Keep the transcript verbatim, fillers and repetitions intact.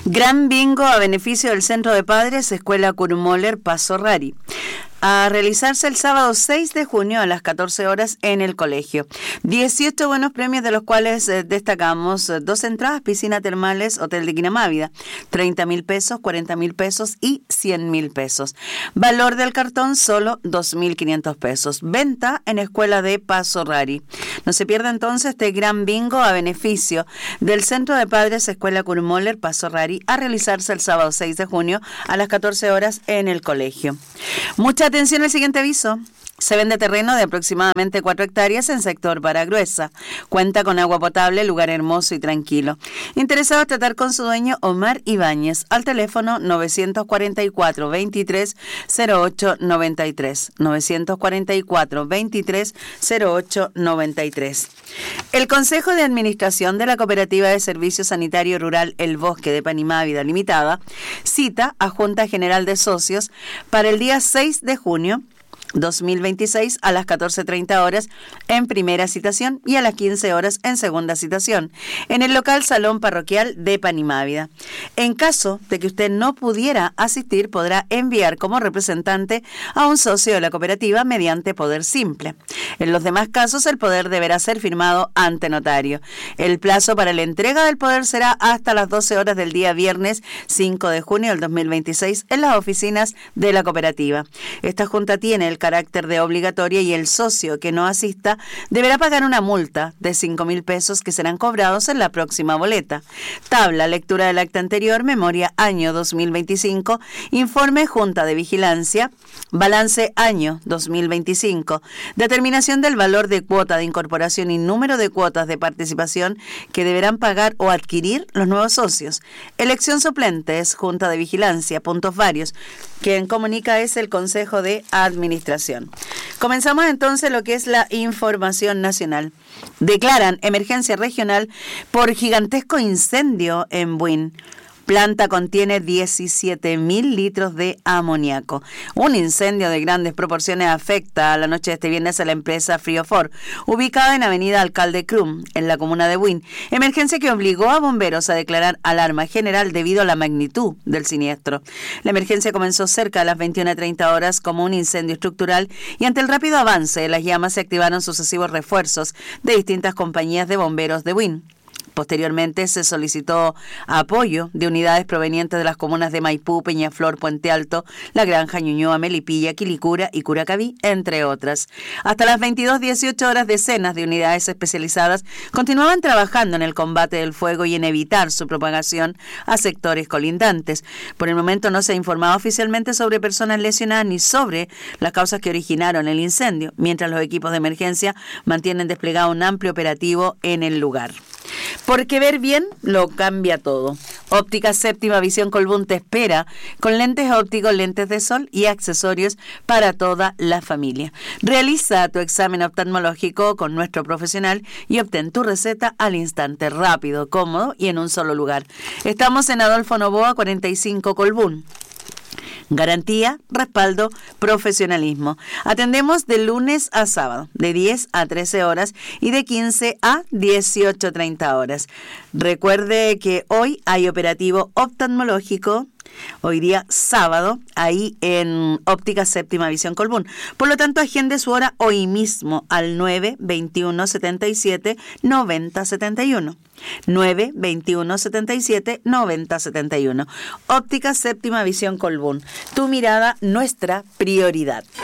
Gran bingo a beneficio del Centro de Padres Escuela Kurmoller Paso Rari, a realizarse el sábado seis de junio a las catorce horas en el colegio. dieciocho buenos premios, de los cuales eh, destacamos eh, dos entradas, piscina termales, hotel de Quinamávida, treinta mil pesos, cuarenta mil pesos y cien mil pesos. Valor del cartón solo dos mil quinientos pesos. Venta en Escuela de Paso Rari. No se pierda entonces este gran bingo a beneficio del Centro de Padres Escuela Kurmoller Paso Rari, a realizarse el sábado seis de junio a las catorce horas en el colegio. Mucha atención al siguiente aviso. Se vende terreno de aproximadamente cuatro hectáreas en sector Paragruesa. Cuenta con agua potable, lugar hermoso y tranquilo. Interesado tratar con su dueño Omar Ibáñez al teléfono novecientos cuarenta y cuatro, veintitrés, cero ocho noventa y tres. novecientos cuarenta y cuatro, veintitrés, cero ocho noventa y tres. El Consejo de Administración de la Cooperativa de Servicio Sanitario Rural El Bosque de Panimávida Limitada cita a Junta General de Socios para el día seis de junio dos mil veintiséis a las catorce treinta horas en primera citación y a las quince horas en segunda citación en el local Salón Parroquial de Panimávida. En caso de que usted no pudiera asistir, podrá enviar como representante a un socio de la cooperativa mediante poder simple. En los demás casos, el poder deberá ser firmado ante notario. El plazo para la entrega del poder será hasta las doce horas del día viernes cinco de junio del dos mil veintiséis en las oficinas de la cooperativa. Esta junta tiene el carácter de obligatoria y el socio que no asista deberá pagar una multa de cinco mil pesos que serán cobrados en la próxima boleta. Tabla, lectura del acta anterior, memoria año dos mil veinticinco, informe Junta de Vigilancia, balance año dos mil veinticinco, determinación del valor de cuota de incorporación y número de cuotas de participación que deberán pagar o adquirir los nuevos socios. Elección suplentes, Junta de Vigilancia, puntos varios. Quien comunica es el Consejo de Administración. Comenzamos entonces lo que es la información nacional. Declaran emergencia regional por gigantesco incendio en Buin. Planta contiene diecisiete mil litros de amoníaco. Un incendio de grandes proporciones afecta a la noche de este viernes a la empresa Friofor, ubicada en Avenida Alcalde Crum, en la comuna de Buin. Emergencia que obligó a bomberos a declarar alarma general debido a la magnitud del siniestro. La emergencia comenzó cerca de las veintiuna treinta horas como un incendio estructural y ante el rápido avance de las llamas se activaron sucesivos refuerzos de distintas compañías de bomberos de Buin. Posteriormente se solicitó apoyo de unidades provenientes de las comunas de Maipú, Peñaflor, Puente Alto, La Granja, Ñuñoa, Melipilla, Quilicura y Curacaví, entre otras. Hasta las veintidós dieciocho horas, decenas de unidades especializadas continuaban trabajando en el combate del fuego y en evitar su propagación a sectores colindantes. Por el momento no se ha informado oficialmente sobre personas lesionadas ni sobre las causas que originaron el incendio, mientras los equipos de emergencia mantienen desplegado un amplio operativo en el lugar. Porque ver bien lo cambia todo. Óptica Séptima Visión Colbún te espera con lentes ópticos, lentes de sol y accesorios para toda la familia. Realiza tu examen oftalmológico con nuestro profesional y obtén tu receta al instante, rápido, cómodo y en un solo lugar. Estamos en Adolfo Noboa cuarenta y cinco Colbún. Garantía, respaldo, profesionalismo. Atendemos de lunes a sábado, de diez a trece horas y de quince a dieciocho treinta horas. Recuerde que hoy hay operativo oftalmológico, hoy día sábado, ahí en Óptica Séptima Visión Colbún. Por lo tanto, agende su hora hoy mismo al nueve veintiuno setenta y siete noventa setenta y uno. nueve veintiuno setenta y siete noventa setenta y uno. Óptica Séptima Visión Colbún. Tu mirada, nuestra prioridad.